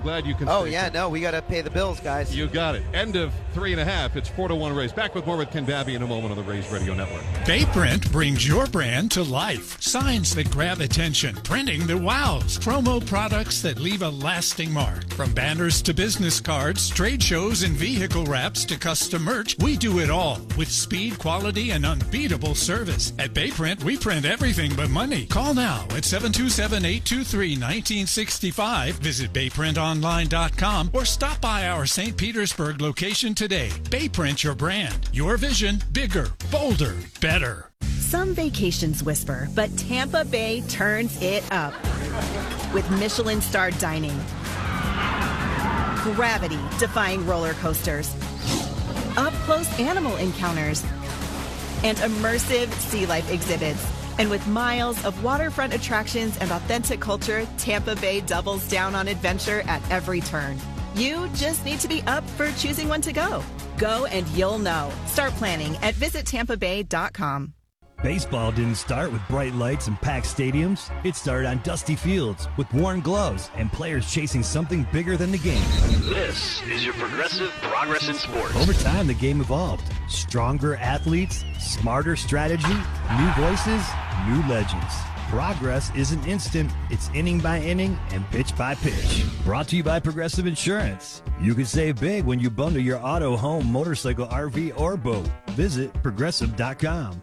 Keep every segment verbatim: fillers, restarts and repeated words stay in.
glad you can Oh, stay yeah, tuned. no, we got to pay the bills, guys. You got it. End of three and a half. It's four to one Rays. Back with more with Ken Babby in a moment on the Rays Radio Network. Bayprint brings your brand to life. Signs that grab attention. Printing that wows. Promo products that leave a lasting mark. From banners to business cards, trade shows and vehicle wraps to custom merch, we do it all with speed, quality, and unbeatable service. At Bayprint, we print everything but money. Call now at seven two seven, eight two three, one nine six five. Visit bayprint online dot com or stop by our Saint Petersburg location today. Bayprint your brand. Your vision, bigger, bolder, better. Some vacations whisper, but Tampa Bay turns it up with Michelin-starred dining, gravity-defying roller coasters, up-close animal encounters, and immersive sea life exhibits. And with miles of waterfront attractions and authentic culture, Tampa Bay doubles down on adventure at every turn. You just need to be up for choosing when to go. Go and you'll know. Start planning at visit tampa bay dot com. Baseball didn't start with bright lights and packed stadiums. It started on dusty fields with worn gloves and players chasing something bigger than the game. This is your Progressive Progress in Sports. Over time, the game evolved. Stronger athletes, smarter strategy, new voices, new legends. Progress isn't instant. It's inning by inning and pitch by pitch. Brought to you by Progressive Insurance. You can save big when you bundle your auto, home, motorcycle, R V, or boat. Visit progressive dot com.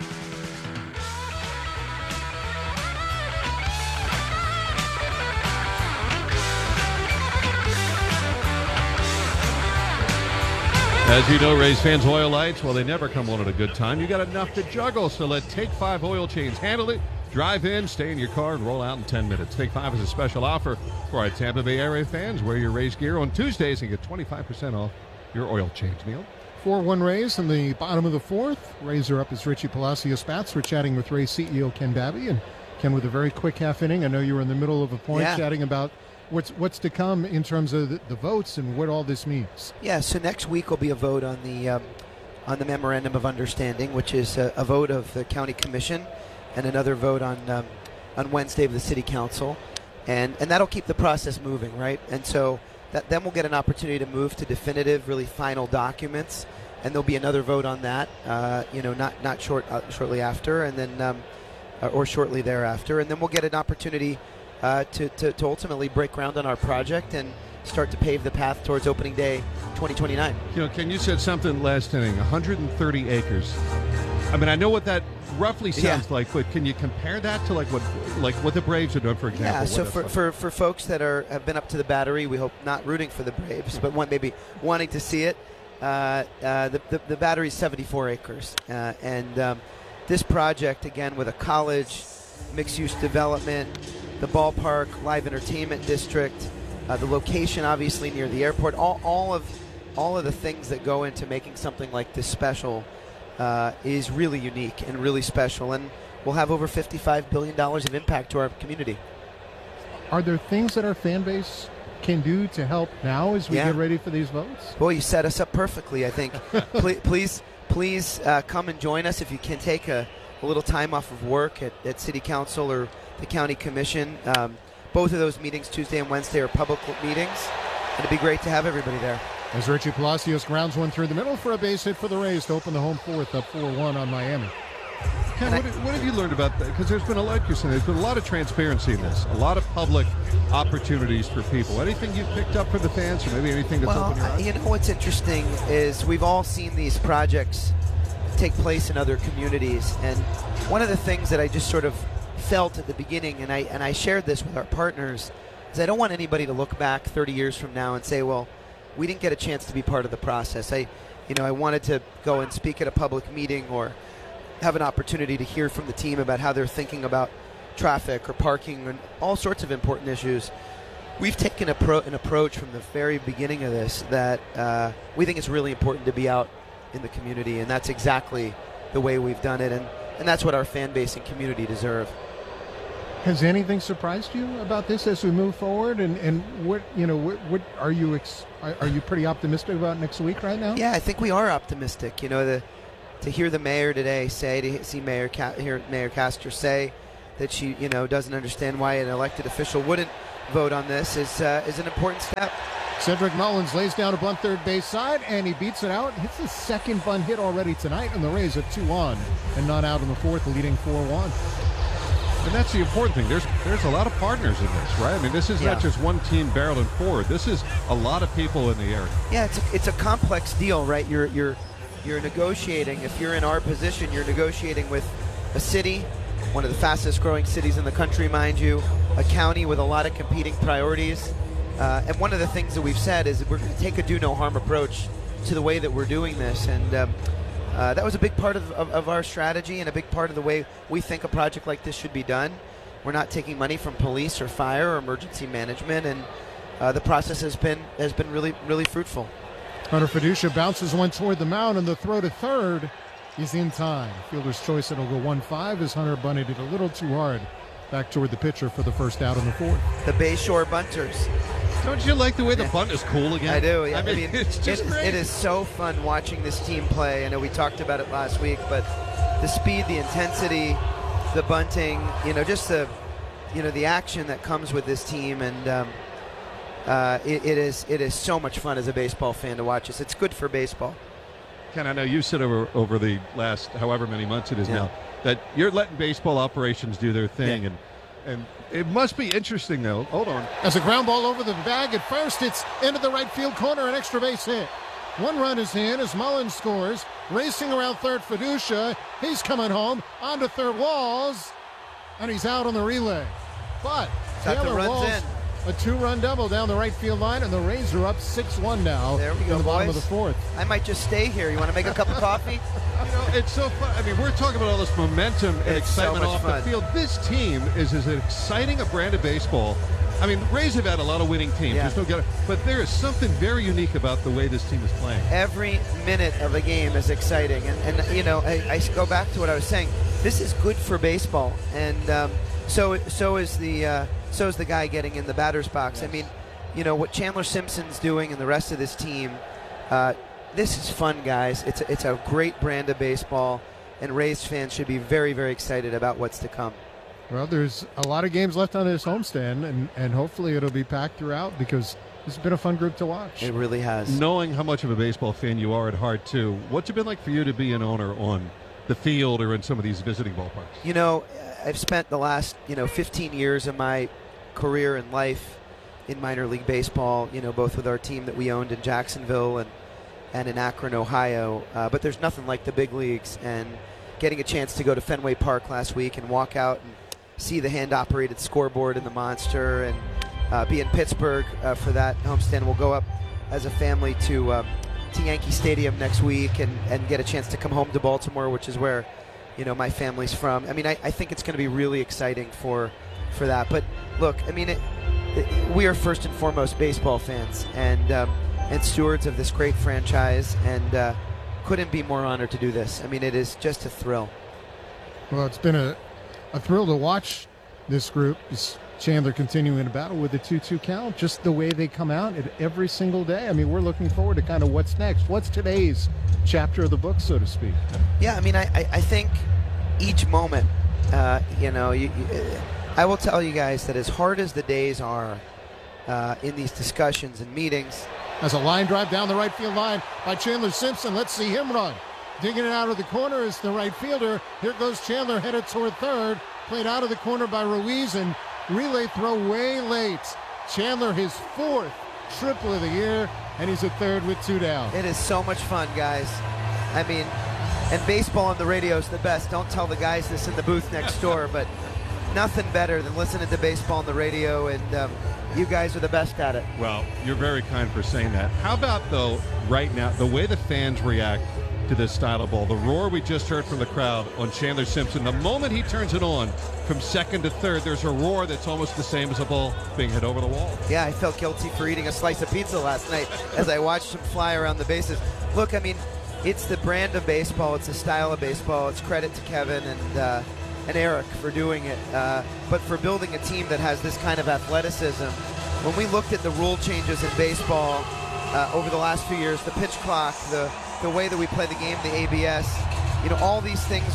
As you know, Rays fans, oil lights, well, they never come on at a good time. You got enough to juggle, so let Take five Oil Change handle it. Drive in, stay in your car, and roll out in ten minutes. Take five is a special offer for our Tampa Bay area fans. Wear your Rays gear on Tuesdays and get twenty-five percent off your oil change. Neil? four one Rays in the bottom of the fourth. Rays are up as Richie Palacios bats. We're chatting with Rays C E O Ken Babby. And Ken, with a very quick half inning, I know you were in the middle of a point yeah. chatting about what's what's to come in terms of the, the votes and what all this means. Yeah, so next week will be a vote on the um, on the Memorandum of Understanding, which is a, a vote of the County Commission and another vote on um, on Wednesday of the City Council. And, and that'll keep the process moving, right? And so that, then we'll get an opportunity to move to definitive, really final documents. And there'll be another vote on that, uh, you know, not not short uh, shortly after, and then um, or shortly thereafter. And then we'll get an opportunity Uh, to, to, to ultimately break ground on our project and start to pave the path towards opening day twenty twenty-nine. You know, Ken, you said something last inning, one hundred thirty acres. I mean, I know what that roughly sounds yeah. like, but can you compare that to like what like what the Braves are doing, for example? Yeah, so what for, like? for, for folks that are have been up to the Battery, we hope not rooting for the Braves, but one maybe wanting to see it, uh, uh, the, the, the Battery is seventy-four acres. Uh, and um, this project, again, with a college, mixed-use development, the ballpark, live entertainment district, uh, the location obviously near the airport, all, all of all of the things that go into making something like this special uh, is really unique and really special, and we'll have over fifty-five billion dollars of impact to our community. Are there things that our fan base can do to help now as we yeah. get ready for these votes? Boy, you set us up perfectly, I think. please please, please uh, come and join us if you can take a, a little time off of work at, at City Council or the County Commission. Um, both of those meetings, Tuesday and Wednesday, are public meetings, and it'd be great to have everybody there. As Richie Palacios grounds one through the middle for a base hit for the Rays to open the home fourth up four one on Miami. Ken, what, what have you learned about that? Because there's been a lot, you're saying, there's been a lot of transparency in this, a lot of public opportunities for people. Anything you've picked up from the fans, or maybe anything that's well, opened your eyes? you know what's interesting is we've all seen these projects take place in other communities, and one of the things that I just sort of felt at the beginning, and I and I shared this with our partners, is I don't want anybody to look back thirty years from now and say, well, we didn't get a chance to be part of the process. I, you know, I wanted to go and speak at a public meeting or have an opportunity to hear from the team about how they're thinking about traffic or parking and all sorts of important issues. We've taken a pro- an approach from the very beginning of this that uh, we think it's really important to be out in the community, and that's exactly the way we've done it, and, and that's what our fan base and community deserve. Has anything surprised you about this as we move forward? And, and what you know, what, what are you ex- are you pretty optimistic about next week right now? Yeah, I think we are optimistic. You know, the, to hear the mayor today say, to see Mayor Ca- hear Mayor Castor say that she, you know, doesn't understand why an elected official wouldn't vote on this is uh, is an important step. Cedric Mullins lays down a bunt third base side, and he beats it out. Hits his second bunt hit already tonight, and the Rays are two on and not out in the fourth, leading four one. And that's the important thing. There's there's a lot of partners in this, right? I mean, this is Yeah. not just one team barreling forward. This is a lot of people in the area. Yeah, it's a, it's a complex deal, right? You're you're you're negotiating. If you're in our position, you're negotiating with a city, one of the fastest growing cities in the country, mind you, a county with a lot of competing priorities. Uh, and one of the things that we've said is that we're going to take a do no harm approach to the way that we're doing this. And um, uh, that was a big part of, of, of our strategy and a big part of the way we think a project like this should be done. We're not taking money from police or fire or emergency management, and uh, the process has been has been really, really fruitful. Hunter Fiducia bounces one toward the mound, and the throw to third is in time. Fielder's choice, it'll go one five as Hunter bunted it a little too hard back toward the pitcher for the first out in the fourth. The Bayshore Bunters. Don't you like the way the bunt is cool again? I do. Yeah. I mean, it's just it, great. it is so fun watching this team play. I know we talked about it last week, but the speed, the intensity, the bunting, you know, just the, you know, the action that comes with this team, and um, uh, it, it is it is so much fun as a baseball fan to watch this. It's good for baseball. Ken, I know you said over over the last however many months it is Yeah. now that you're letting baseball operations do their thing, Yeah. and and it must be interesting though. Hold on. As a ground ball over the bag at first, it's into the right field corner, an extra base hit. One run is in as Mullins scores. Racing around third, Fiducia. He's coming home onto third Walls, and he's out on the relay. But Got the Taylor runs Walls, in. a two-run double down the right field line, and the Rays are up six one now There we go, in the bottom of boys. the fourth. I might just stay here. You want to make a cup of coffee? You know, it's so fun. I mean, we're talking about all this momentum and It's so excitement much off fun. the field. This team is as exciting a brand of baseball. I mean, the Rays have had a lot of winning teams. Yeah. There's no doubt. But there is something very unique about the way this team is playing. Every minute of the game is exciting, and, and you know, I, I go back to what I was saying. This is good for baseball, and um, so so is the uh, so is the guy getting in the batter's box. I mean, you know what Chandler Simpson's doing, and the rest of this team. Uh, this is fun, guys. It's a, it's a great brand of baseball, and Rays fans should be very very excited about what's to come. Well, there's a lot of games left on this homestand, and, and hopefully it'll be packed throughout because this has been a fun group to watch. It really has. Knowing how much of a baseball fan you are at heart, too, what's it been like for you to be an owner on the field or in some of these visiting ballparks? You know, I've spent the last, you know, fifteen years of my career and life in minor league baseball, you know, both with our team that we owned in Jacksonville and, and in Akron, Ohio. Uh, but there's nothing like the big leagues, and getting a chance to go to Fenway Park last week and walk out and see the hand-operated scoreboard in the Monster, and uh, be in Pittsburgh uh, for that homestand. We'll go up as a family to uh, to Yankee Stadium next week and, and get a chance to come home to Baltimore, which is where, you know, my family's from. I mean, I, I think it's going to be really exciting for for that. But look, I mean, it, it, we are first and foremost baseball fans and um, and stewards of this great franchise, and uh, couldn't be more honored to do this. I mean, it is just a thrill. Well, it's been a, a thrill to watch this group. It's Chandler continuing to battle with the two two count, just the way they come out at every single day. I mean, we're looking forward to kind of what's next. What's today's chapter of the book, so to speak? Yeah, I mean, I, I, I think each moment, uh, you know, you, you, I will tell you guys that as hard as the days are uh, in these discussions and meetings. As a line drive down the right field line by Chandler Simpson. Let's see him run. Digging it out of the corner is the right fielder. Here goes Chandler headed toward third. Played out of the corner by Ruiz, and relay throw way late. Chandler his fourth triple of the year, and he's at third with two down. It is so much fun, guys. I mean, and baseball on the radio is the best. Don't tell the guys this in the booth next door, but nothing better than listening to baseball on the radio, and um, you guys are the best at it. Well, you're very kind for saying that. How about, though, right now, the way the fans react to this style of ball, the roar we just heard from the crowd on Chandler Simpson, the moment he turns it on from second to third, there's a roar that's almost the same as a ball being hit over the wall. Yeah, I felt guilty for eating a slice of pizza last night as I watched him fly around the bases. Look, I mean, it's the brand of baseball. It's the style of baseball. It's credit to Kevin and uh, and Eric for doing it. Uh, but for building a team that has this kind of athleticism, when we looked at the rule changes in baseball uh, over the last few years, the pitch clock, the the way that we play the game, the A B S, you know, all these things are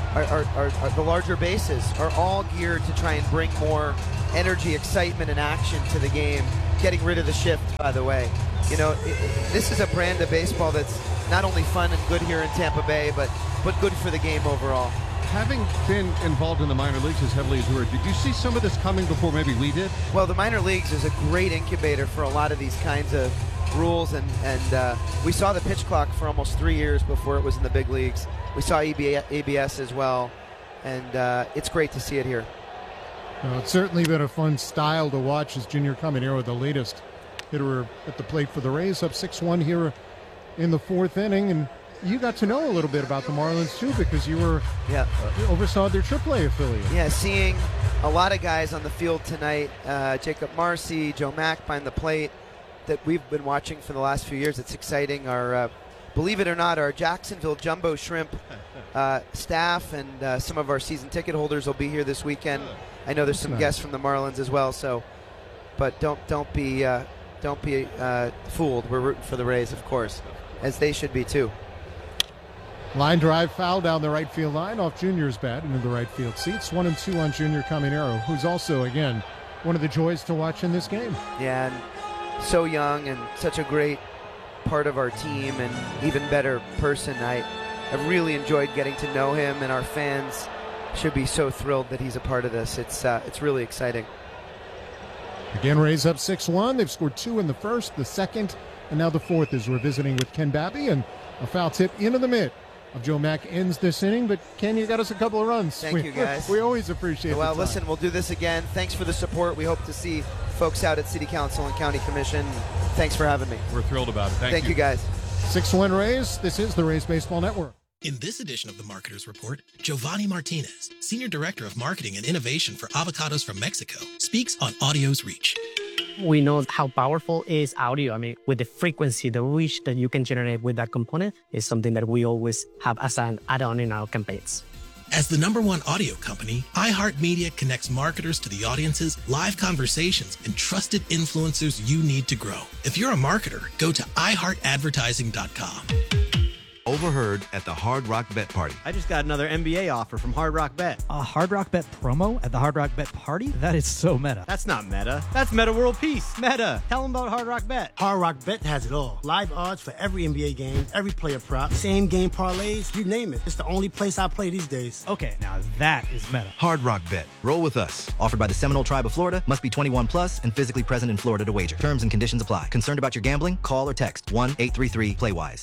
our, our, our, our the larger bases are all geared to try and bring more energy, excitement, and action to the game. Getting rid of the shift, by the way. You know, it, it, this is a brand of baseball that's not only fun and good here in Tampa Bay, but but good for the game overall. Having been involved in the minor leagues as heavily as you were, did you see some of this coming before maybe we did? Well, the minor leagues is a great incubator for a lot of these kinds of rules, and, and uh, we saw the pitch clock for almost three years before it was in the big leagues. We saw A B S as well, and uh, it's great to see it here. Well, it's certainly been a fun style to watch as Junior Caminero, the latest hitter at the plate for the Rays, up six one here in the fourth inning. And you got to know a little bit about the Marlins, too, because you were yeah. uh, oversaw their triple A affiliate. Yeah, seeing a lot of guys on the field tonight, uh, Jacob Marcy, Joe Mack behind the plate, that we've been watching for the last few years. It's exciting. Our, uh, believe it or not, our Jacksonville Jumbo Shrimp uh, staff and uh, some of our season ticket holders will be here this weekend. I know there's some nice. guests from the Marlins as well, so but don't don't be uh, don't be uh, fooled. We're rooting for the Rays, of course, as they should be too. Line drive foul down the right field line off Junior's bat into the right field seats. One and two on Junior Caminero, who's also, again, one of the joys to watch in this game. Yeah, and so young and such a great part of our team and even better person. I have really enjoyed getting to know him, and our fans should be so thrilled that he's a part of this. It's uh, it's really exciting. Again, Rays up six one. They've scored two in the first, the second, and now the fourth as we're visiting with Ken Babby, and a foul tip into the mid of Joe Mack ends this inning. But Ken, you got us a couple of runs. Thank we, you, guys. We always appreciate it. Well, listen, we'll do this again. Thanks for the support. We hope to see folks out at City Council and County Commission. Thanks for having me. We're thrilled about it. Thank, Thank you. you, guys. six one Rays. This is the Rays Baseball Network. In this edition of the Marketers Report, Giovanni Martinez, Senior Director of Marketing and Innovation for Avocados from Mexico, speaks on audio's reach. We know how powerful is audio. I mean, with the frequency, the reach that you can generate with that component is something that we always have as an add-on in our campaigns. As the number one audio company, iHeartMedia connects marketers to the audiences, live conversations, and trusted influencers you need to grow. If you're a marketer, go to i heart advertising dot com. Overheard at the Hard Rock Bet Party. I just got another N B A offer from Hard Rock Bet. A Hard Rock Bet promo at the Hard Rock Bet Party? That is so meta. That's not meta. That's Meta World Peace. Meta. Tell them about Hard Rock Bet. Hard Rock Bet has it all. Live odds for every N B A game, every player prop, same game parlays, you name it. It's the only place I play these days. Okay, now that is meta. Hard Rock Bet. Roll with us. Offered by the Seminole Tribe of Florida. Must be twenty-one plus and physically present in Florida to wager. Terms and conditions apply. Concerned about your gambling? Call or text one eight three three play wise.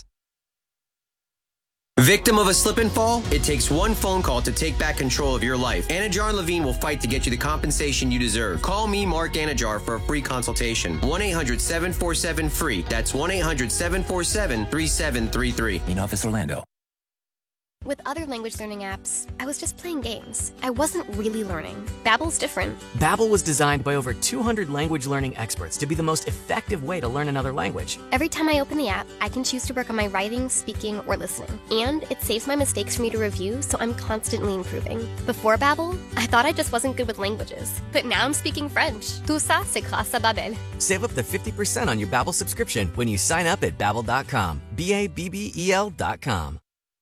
Victim of a slip and fall? It takes one phone call to take back control of your life. Anajar and Levine will fight to get you the compensation you deserve. Call me, Mark Anajar, for a free consultation. one eight hundred seven four seven free. That's one eight hundred seven four seven three seven three three. In Office Orlando. With other language learning apps, I was just playing games. I wasn't really learning. Babbel's different. Babbel was designed by over two hundred language learning experts to be the most effective way to learn another language. Every time I open the app, I can choose to work on my writing, speaking, or listening. And it saves my mistakes for me to review, so I'm constantly improving. Before Babbel, I thought I just wasn't good with languages. But now I'm speaking French. Tout ça, c'est grâce à Babbel. Save up to fifty percent on your Babbel subscription when you sign up at babbel dot com. B A B B E L dot com.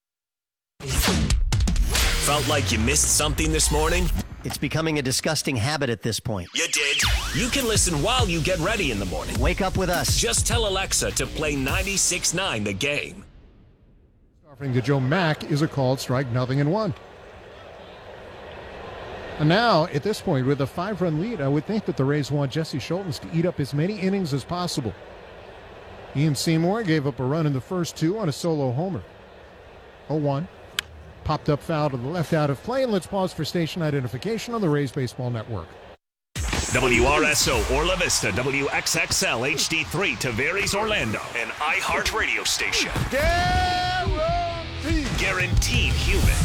Felt like you missed something this morning? It's becoming a disgusting habit at this point. You did. You can listen while you get ready in the morning. Wake up with us. Just tell Alexa to play ninety-six point nine The Game. Offering to Joe Mack is a called strike, nothing in one. And now, at this point, with a five-run lead, I would think that the Rays want Jesse Schultens to eat up as many innings as possible. Ian Seymour gave up a run in the first two on a solo homer. oh one. Popped up foul to the left out of play, and let's pause for station identification on the Rays Baseball Network. W R S O Orla Vista, W X X L H D three, Tavares, Orlando, an iHeart radio station. Guaranteed. Guaranteed human.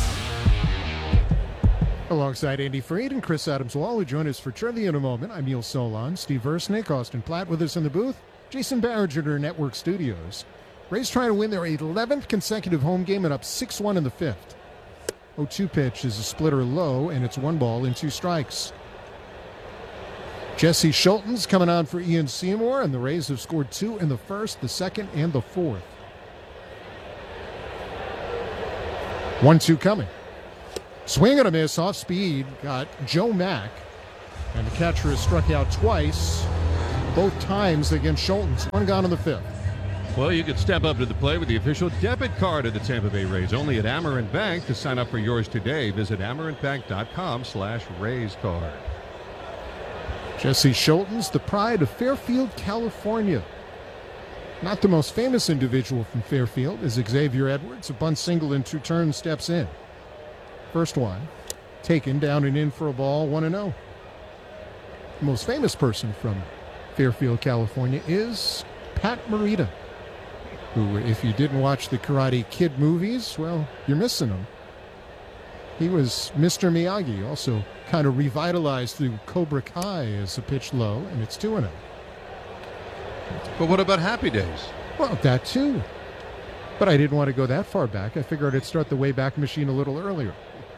Alongside Andy Freed and Chris Adams-Wall, who join us for trivia in a moment. I'm Neil Solon, Steve Versnick, Austin Platt with us in the booth, Jason Barrage at our network studios. Rays trying to win their eleventh consecutive home game and up six one in the fifth. oh two pitch is a splitter low, and it's one ball and two strikes. Jesse Schultens coming on for Ian Seymour, and the Rays have scored two in the first, the second, and the fourth. one two coming. Swing and a miss off speed. Got Joe Mack. And the catcher has struck out twice, both times against Schultens. One gone in the fifth. Well, you could step up to the plate with the official debit card of the Tampa Bay Rays. Only at Amerant Bank. To sign up for yours today, visit amerantbank.com slash Rays card. Jesse Schultens, the pride of Fairfield, California. Not the most famous individual from Fairfield is Xavier Edwards. A bunt single in two turns steps in. First one, taken down and in for a ball, one and oh. The most famous person from Fairfield, California is Pat Morita, who, if you didn't watch the Karate Kid movies, well, you're missing him. He was Mister Miyagi, also kind of revitalized through Cobra Kai as a pitch low, and it's two and oh. But what about Happy Days? Well, that too. But I didn't want to go that far back. I figured I'd start the Wayback Machine a little earlier.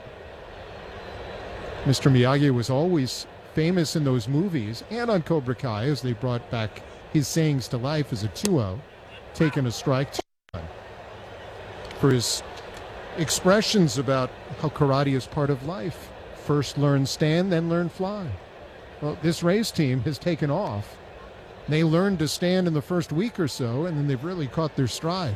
Mister Miyagi was always famous in those movies and on Cobra Kai as they brought back his sayings to life as a two oh, taking a strike. For his expressions about how karate is part of life. First learn stand, then learn fly. Well, this Rays team has taken off. They learned to stand in the first week or so, and then they've really caught their stride.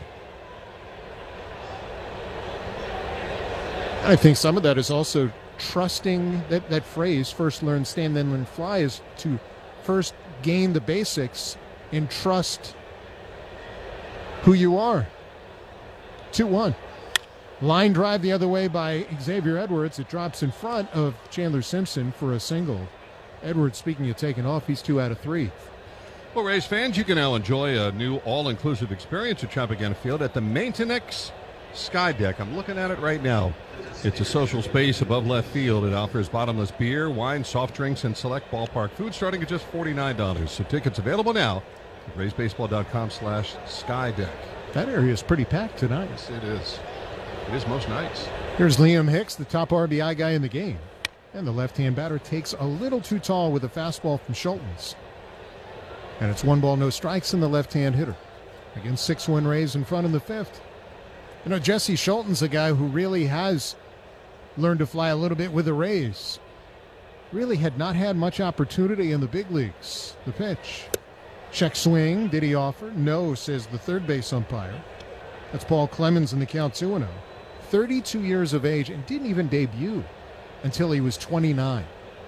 I think some of that is also trusting that, that phrase, first learn stand, then learn fly, is to first gain the basics and trust who you are. two one. Line drive the other way by Xavier Edwards. It drops in front of Chandler Simpson for a single. Edwards, speaking of taking off, he's two out of three. Well, Rays fans, you can now enjoy a new all-inclusive experience at Tropicana Field at the Maintenix Sky Deck. I'm looking at it right now. It's a social space above left field. It offers bottomless beer, wine, soft drinks, and select ballpark food starting at just forty-nine dollars. So tickets available now at raysbaseball.com slash sky deck. That area is pretty packed tonight. Yes, it is. It is most nights. Here's Liam Hicks, the top R B I guy in the game. And the left-hand batter takes a little too tall with a fastball from Schultens. And it's one ball, no strikes in the left-hand hitter. Against six one Rays in front in the fifth. You know, Jesse Schultens, a guy who really has learned to fly a little bit with the Rays. Really had not had much opportunity in the big leagues. The pitch. Check swing. Did he offer? No, says the third base umpire. That's Paul Clemens in the count two and oh. thirty-two years of age and didn't even debut until he was twenty-nine.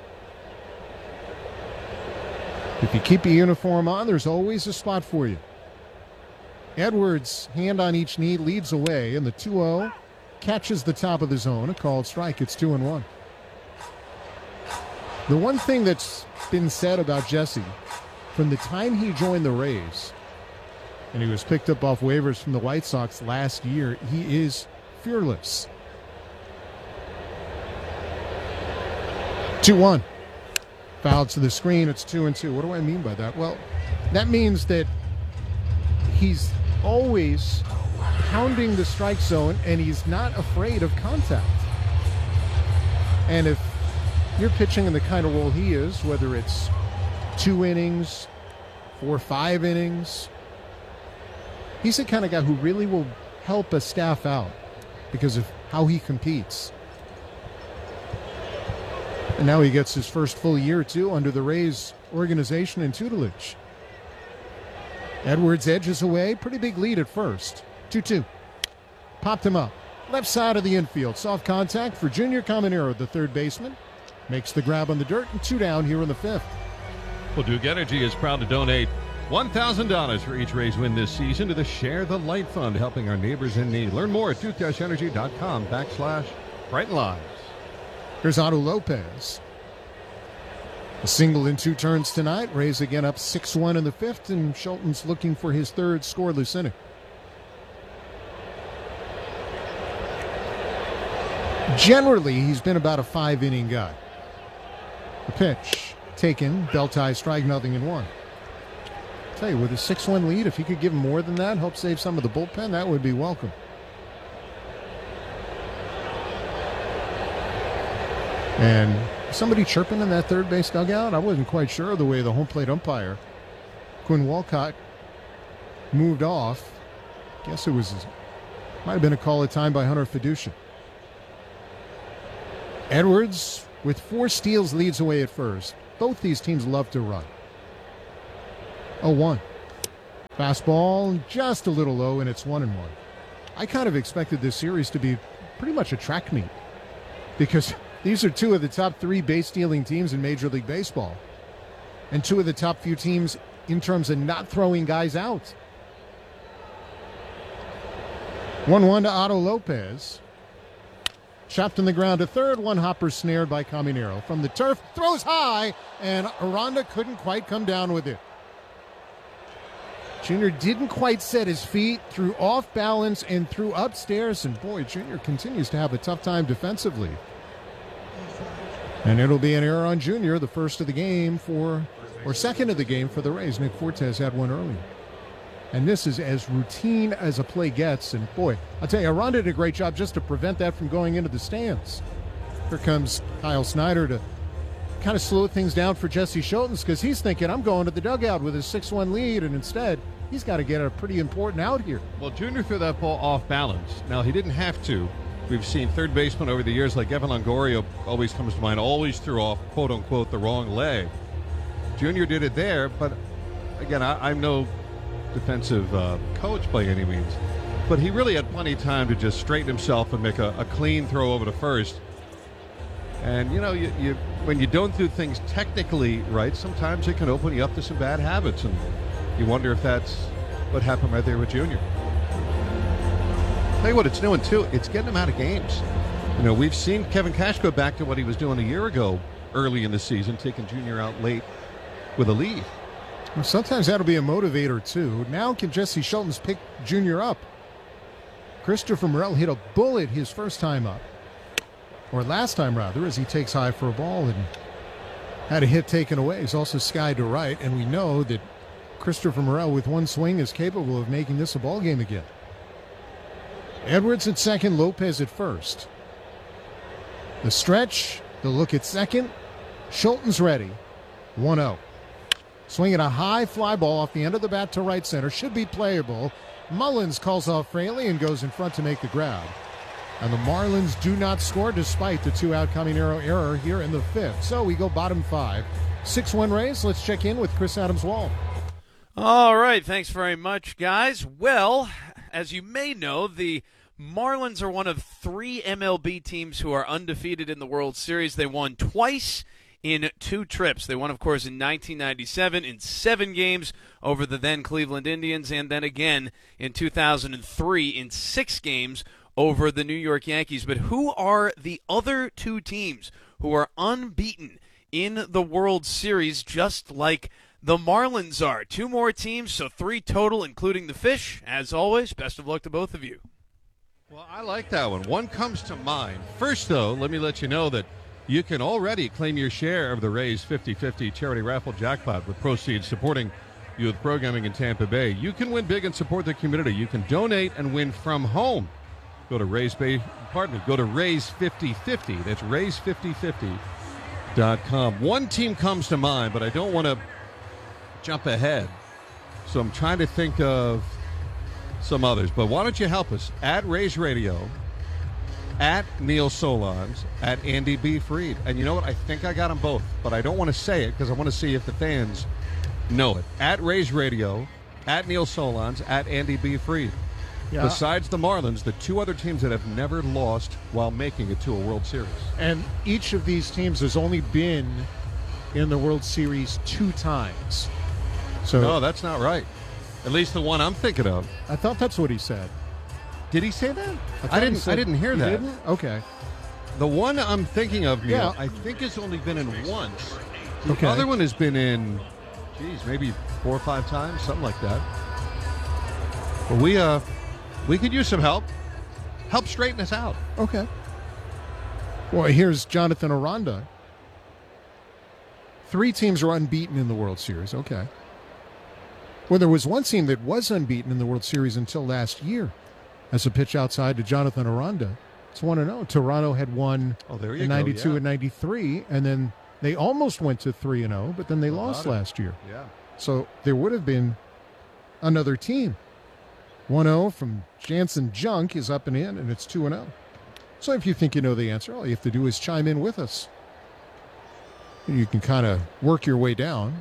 If you keep a uniform on, there's always a spot for you. Edwards, hand on each knee, leads away, and the two oh catches the top of the zone. A called strike. It's two and one. The one thing that's been said about Jesse from the time he joined the Rays, and he was picked up off waivers from the White Sox last year, he is fearless. two one. Fouled to the screen. It's two and two. What do I mean by that? Well, that means that he's always pounding the strike zone and he's not afraid of contact. And if you're pitching in the kind of role he is, whether it's two innings, four, five innings, he's the kind of guy who really will help a staff out because of how he competes. And now he gets his first full year, too, under the Rays organization and tutelage. Edwards edges away. Pretty big lead at first. two two. Popped him up. Left side of the infield. Soft contact for Junior Caminero, the third baseman. Makes the grab on the dirt, and two down here in the fifth. Well, Duke Energy is proud to donate one thousand dollars for each Rays win this season to the Share the Light Fund, helping our neighbors in need. Learn more at duke energy dot com backslash Brighten Lives. Here's Otto Lopez. A single in two turns tonight. Rays again up six one in the fifth, and Schultens looking for his third scoreless inning. Generally, he's been about a five-inning guy. The pitch taken, belt tie strike, nothing in one. I'll tell you, with a six one lead, if he could give him more than that, help save some of the bullpen, that would be welcome. And somebody chirping in that third base dugout? I wasn't quite sure of the way the home plate umpire, Quinn Walcott, moved off. Guess it was, might have been a call of time by Hunter Fiducia. Edwards, with four steals, leads away at first. Both these teams love to run. oh one. Fastball just a little low, and it's one and one. I kind of expected this series to be pretty much a track meet because these are two of the top three base-stealing teams in Major League Baseball and two of the top few teams in terms of not throwing guys out. one one to Otto Lopez. Chopped in the ground to third. One hopper snared by Caminero. From the turf, throws high, and Aranda couldn't quite come down with it. Junior didn't quite set his feet, threw off balance, and threw upstairs. And boy, Junior continues to have a tough time defensively. And it'll be an error on Junior, the first of the game for, or second of the game for the Rays. Nick Fortes had one early. And this is as routine as a play gets. And boy, I'll tell you, Aranda did a great job just to prevent that from going into the stands. Here comes Kyle Snyder to kind of slow things down for Jesse Schultens because he's thinking, I'm going to the dugout with a six one lead, and instead, he's got to get a pretty important out here. Well, Junior threw that ball off balance. Now, he didn't have to. We've seen third basemen over the years, like Evan Longoria always comes to mind, always threw off, quote-unquote, the wrong leg. Junior did it there, but, again, I, I'm no defensive uh, coach by any means, but he really had plenty of time to just straighten himself and make a, a clean throw over to first. And, you know, you, you when you don't do things technically right, sometimes it can open you up to some bad habits, and you wonder if that's what happened right there with Junior. Tell you what, it's doing, too. It's getting him out of games. You know, we've seen Kevin Cash go back to what he was doing a year ago early in the season, taking Junior out late with a lead. Well, sometimes that'll be a motivator, too. Now can Jesse Schultens pick Junior up? Christopher Morel hit a bullet his first time up. Or last time, rather, as he takes high for a ball and had a hit taken away. He's also skied to right, and we know that Christopher Morel, with one swing, is capable of making this a ball game again. Edwards at second, Lopez at first. The stretch, the look at second. Schultens ready. one oh. Swinging a high fly ball off the end of the bat to right center. Should be playable. Mullins calls off Fraley and goes in front to make the grab. And the Marlins do not score despite the two-out Caminero error here in the fifth. So we go bottom five. six one Rays. Let's check in with Chris Adams-Wall. All right. Thanks very much, guys. Well, as you may know, the Marlins are one of three M L B teams who are undefeated in the World Series. They won twice in two trips. They won, of course, in nineteen ninety-seven in seven games over the then Cleveland Indians, and then again in two thousand three in six games over the New York Yankees. But who are the other two teams who are unbeaten in the World Series, just like the Marlins are? Two more teams, so three total, including the Fish. As always, best of luck to both of you. Well, I like that one. One comes to mind. First, though, let me let you know that you can already claim your share of the Rays fifty fifty charity raffle jackpot with proceeds supporting youth programming in Tampa Bay. You can win big and support the community. You can donate and win from home. Go to Rays Bay, pardon me, go to Rays fifty fifty. That's Rays fifty fifty dot com. One team comes to mind, but I don't want to jump ahead. So I'm trying to think of some others. But why don't you help us? At Rays Radio, at Neil Solondz, at Andy B. Freed. And you know what? I think I got them both, but I don't want to say it because I want to see if the fans know it. At Rays Radio, at Neil Solondz, at Andy B. Freed. Yeah. Besides the Marlins, the two other teams that have never lost while making it to a World Series. And each of these teams has only been in the World Series two times. So no, that's not right. At least the one I'm thinking of. I thought that's what he said. Did he say that? I, I didn't. Said, I didn't hear that. Didn't? Okay. The one I'm thinking of, Neil, yeah. I think has only been in once. The okay. other one has been in, geez, maybe four or five times, something like that. But we, uh, we could use some help. Help straighten us out. Okay. Well, here's Jonathan Aranda. Three teams are unbeaten in the World Series. Okay. Well, there was one team that was unbeaten in the World Series until last year. As a pitch outside to Jonathan Aranda. It's one and oh. Toronto had won oh, there you in ninety-two yeah. and ninety-three, and then they almost went to three and oh, but then they lost last year. Yeah. So there would have been another team. one oh from Jansen Junk is up and in, and it's two and oh. So if you think you know the answer, all you have to do is chime in with us. You can kind of work your way down.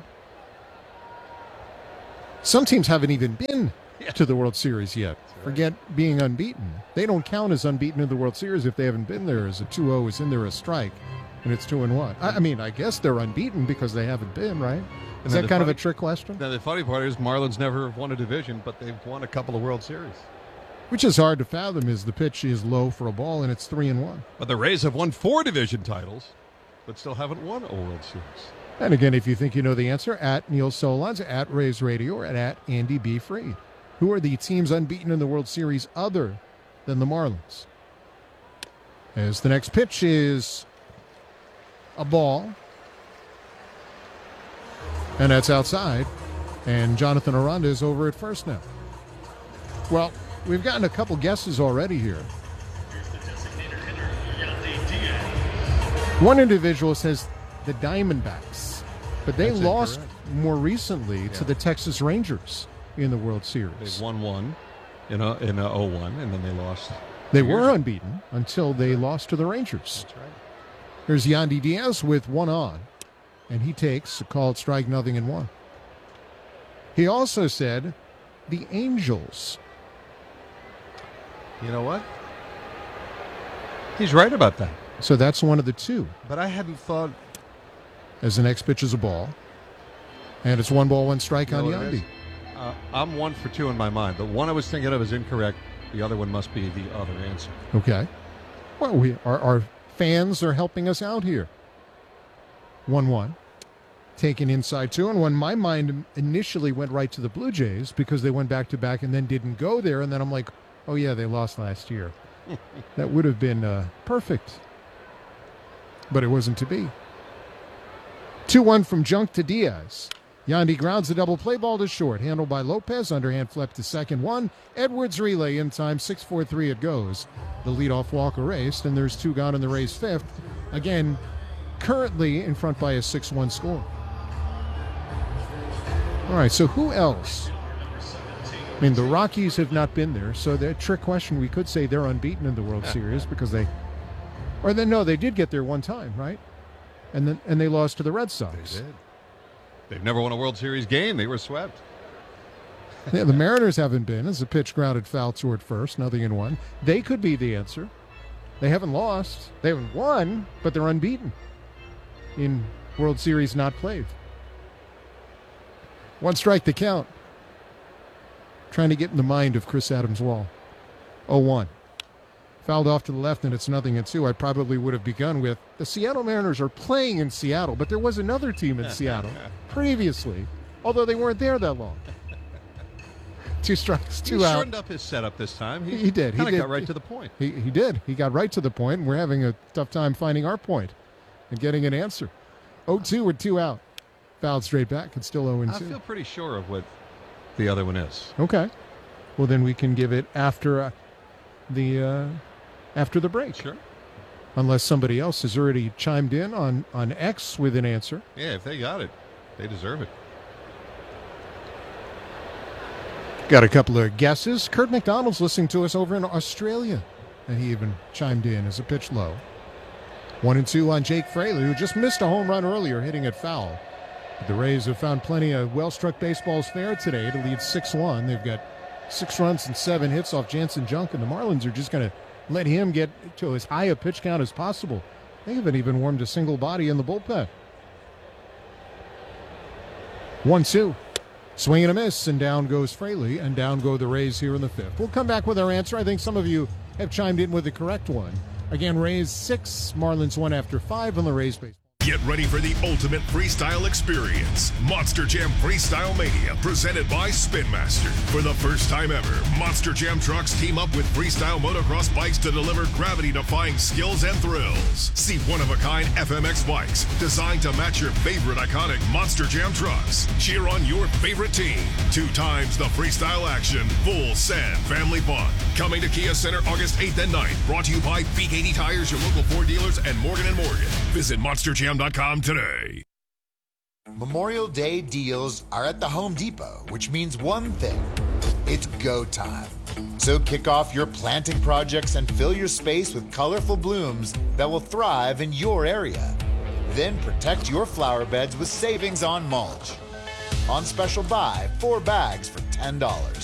Some teams haven't even been yeah. to the World Series yet. Right. Forget being unbeaten. They don't count as unbeaten in the World Series if they haven't been there as a two oh is in there a strike, and it's two and one. I, I mean, I guess they're unbeaten because they haven't been, right? Is that kind funny, of a trick question? Now, the funny part is Marlins never won a division, but they've won a couple of World Series. Which is hard to fathom is the pitch is low for a ball, and it's three and one. But the Rays have won four division titles, but still haven't won a World Series. And again, if you think you know the answer, at Neil Solondz, at Rays Radio, and at Andy B. Freed. Who are the teams unbeaten in the World Series other than the Marlins? As the next pitch is a ball. And that's outside. And Jonathan Aranda is over at first now. Well, we've gotten a couple guesses already here. One individual says the Diamondbacks, but they That's lost incorrect. more recently Yeah. to the Texas Rangers in the World Series. They won one in a, in a oh one, and then they lost. They two were years unbeaten until they lost to the Rangers. That's right. Here's Yandy Diaz with one on, and he takes a called strike, nothing and one. He also said the Angels. You know what? He's right about that. So that's one of the two. But I hadn't thought. As the next pitch is a ball. And it's one ball, one strike You know on what it Yandy. is? Uh, I'm one for two in my mind. The one I was thinking of is incorrect. The other one must be the other answer. Okay. Well, we our, our fans are helping us out here. one one. Taken inside two. And when my mind initially went right to the Blue Jays because they went back to back and then didn't go there. And then I'm like, oh, yeah, they lost last year. That would have been uh, perfect. But it wasn't to be. two one from Junk to Diaz. Yandy grounds the double play ball to short. Handled by Lopez. Underhand flip to second one. Edwards relay in time. six four three it goes. The leadoff walk erased. And there's two gone in the Rays' fifth. Again, currently in front by a six one score. All right, so who else? I mean, the Rockies have not been there. So the trick question, we could say they're unbeaten in the World Series because they... Or then, no, they did get there one time, right? And then and they lost to the Red Sox. They did. They've never won a World Series game. They were swept. Yeah, the Mariners haven't been as a pitch grounded foul toward first, nothing in one. They could be the answer. They haven't lost. They haven't won, but they're unbeaten in World Series not played. One strike to count. Trying to get in the mind of Chris Adams-Wall. oh one. Fouled off to the left, and it's nothing and two. I probably would have begun with the Seattle Mariners are playing in Seattle, but there was another team in Seattle previously, although they weren't there that long. Two strikes, two he out. He shortened up his setup this time. He, he did. He kind of did. got right to the point. He, he did. He got right to the point, and we're having a tough time finding our point and getting an answer. oh two with two out. Fouled straight back. It's still oh and two. I feel pretty sure of what the other one is. Okay. Well, then we can give it after uh, the uh, after the break. Sure. Unless somebody else has already chimed in on, on X with an answer. Yeah, if they got it, they deserve it. Got a couple of guesses. Kurt McDonald's listening to us over in Australia. And he even chimed in as a pitch low. One and two on Jake Fraley, who just missed a home run earlier, hitting it foul. But the Rays have found plenty of well-struck baseballs fair today to lead six one. They've got six runs and seven hits off Jansen Junk, and the Marlins are just going to let him get to as high a pitch count as possible. They haven't even warmed a single body in the bullpen. one two. Swing and a miss, and down goes Fraley, and down go the Rays here in the fifth. We'll come back with our answer. I think some of you have chimed in with the correct one. Again, Rays six, Marlins one after five on the Rays base. Get ready for the ultimate freestyle experience. Monster Jam Freestyle Mania, presented by Spin Master. For the first time ever, Monster Jam trucks team up with freestyle motocross bikes to deliver gravity-defying skills and thrills. See one-of-a-kind F M X bikes designed to match your favorite iconic Monster Jam trucks. Cheer on your favorite team. Two times the freestyle action. Full send family fun. Coming to Kia Center August eighth and ninth. Brought to you by Peak eighty Tires, your local Ford dealers, and Morgan and Morgan. Visit monster jam dot com today. Memorial Day deals are at the Home Depot, which means one thing. It's go time. So kick off your planting projects and fill your space with colorful blooms that will thrive in your area. Then protect your flower beds with savings on mulch. On special buy, four bags for ten dollars.